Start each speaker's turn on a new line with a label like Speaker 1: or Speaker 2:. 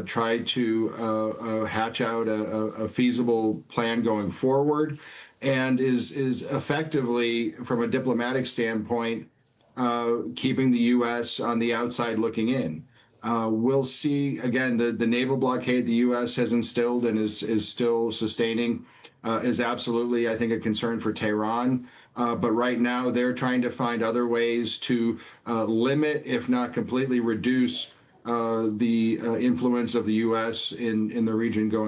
Speaker 1: try to hatch out a feasible plan going forward, and is effectively, from a diplomatic standpoint, keeping the U.S. on the outside looking in. We'll see, again, the naval blockade the U.S. has instilled and is still sustaining is absolutely, I think, a concern for Tehran. But right now, they're trying to find other ways to limit, if not completely reduce, the influence of the U.S. in the region going